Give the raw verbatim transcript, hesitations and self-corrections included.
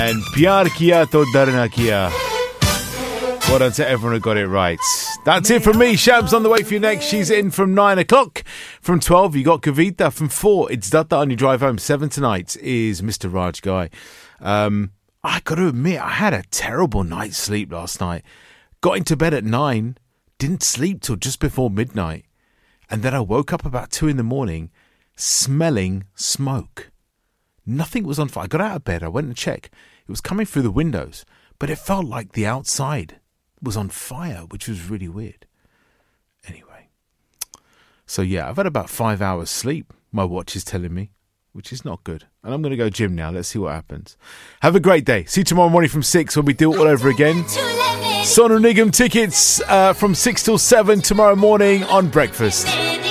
And Pyar Kiya To Darna Kiya. Well done to everyone who got it right. That's it from me. Shabs on the way for you next. She's in from nine o'clock. From twelve, you got Kavita. From four, it's Datta on your drive home. seven tonight is Mister Raj Guy. Um, I got to admit, I had a terrible night's sleep last night. Got into bed at nine. Didn't sleep till just before midnight. And then I woke up about two in the morning smelling smoke. Nothing was on fire. I got out of bed. I went and checked. It was coming through the windows. But it felt like the outside was on fire, which was really weird. Anyway. So yeah, I've had about five hours sleep, my watch is telling me, which is not good. And I'm going to go gym now. Let's see what happens. Have a great day. See you tomorrow morning from six when we do it all over again. Sonu Nigam tickets uh, from six till seven tomorrow morning on Breakfast.